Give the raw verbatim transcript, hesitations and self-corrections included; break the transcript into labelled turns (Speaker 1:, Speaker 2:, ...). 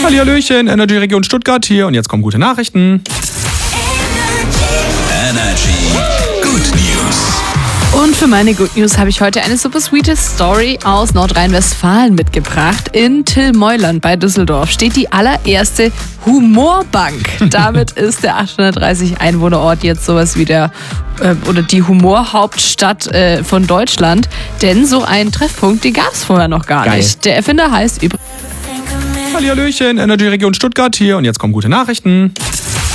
Speaker 1: Hallihallöchen, Energy Region Stuttgart hier und jetzt kommen gute Nachrichten.
Speaker 2: Energy Good News.
Speaker 3: Und für meine Good News habe ich heute eine super sweete Story aus Nordrhein-Westfalen mitgebracht. In Tillmäulern bei Düsseldorf steht die allererste Humorbank. Damit ist der achthundertdreißig Einwohnerort jetzt sowas wie der äh, oder die Humorhauptstadt äh, von Deutschland. Denn so einen Treffpunkt, den gab es vorher noch gar
Speaker 1: Geil.
Speaker 3: nicht. Der Erfinder heißt übrigens
Speaker 1: Hallihallöchen, Energy Region Stuttgart hier und jetzt kommen gute Nachrichten.